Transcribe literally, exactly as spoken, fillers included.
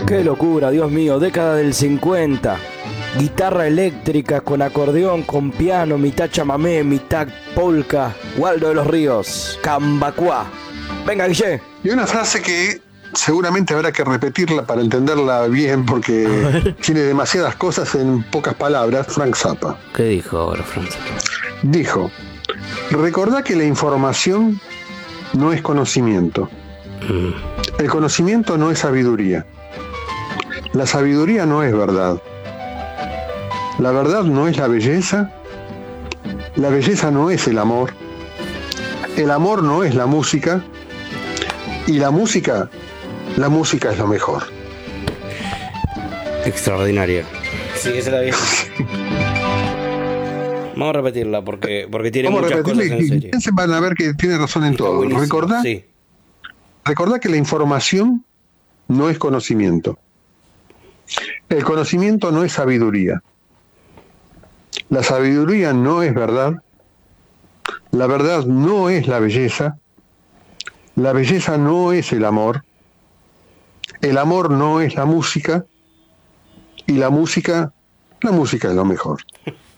Qué locura, Dios mío, década del cincuenta. Guitarra eléctrica con acordeón, con piano, mitad chamamé, mitad polka. Waldo de los Ríos, Cambacuá. Venga, Guille. Y una frase que seguramente habrá que repetirla para entenderla bien porque tiene demasiadas cosas en pocas palabras. Frank Zappa. ¿Qué dijo ahora Frank Zappa? Dijo: recordá que la información no es conocimiento. Mm. El conocimiento no es sabiduría. La sabiduría no es verdad. La verdad no es la belleza. La belleza no es el amor. El amor no es la música. Y la música, la música es lo mejor. Extraordinaria. Sí, esa la vi. Vamos a repetirla porque, porque tiene Vamos muchas cosas en serio. Van a ver que tiene razón en todo. Recordá, sí. recordá que la información no es conocimiento. El conocimiento no es sabiduría. La sabiduría no es verdad. La verdad no es la belleza. La belleza no es el amor. El amor no es la música. Y la música, la música es lo mejor.